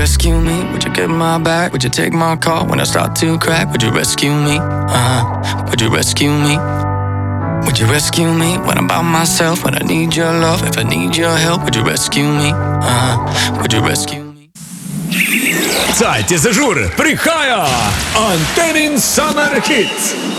rescue me? Would you get my back? Would you take my call when I start to crack? Would you rescue me? Would you rescue me? Would you rescue me when I'm by myself? When I need your love, if I need your help, would you rescue me? Would you rescue me? Zeit ist Jour, приходя! Antenin Summer Hits!